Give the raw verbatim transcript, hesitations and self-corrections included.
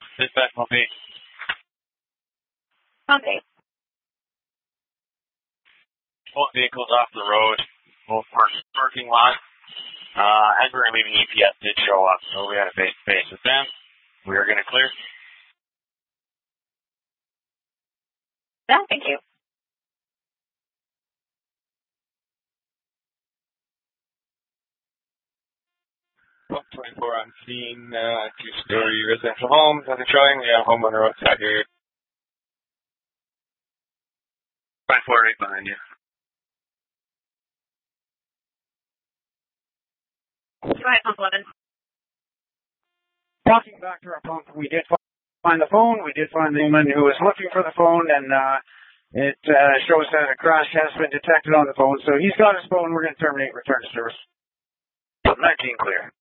Dispatch on me. Okay. Both vehicles off the road, both parked parking lot. Uh, Edinburgh and leaving E P S did show up, so we had a face-to-face with them. We are going to clear. No, thank you. twenty-four on scene, uh, two-story residential home, nothing showing. We have homeowner outside here. five four right behind you. Go ahead, pump eleven. Walking back to our pump, we did find the phone. We did find the woman who was looking for the phone, and uh, it uh, shows that a crash has been detected on the phone. So he's got his phone. We're going to terminate return to service. nineteen clear.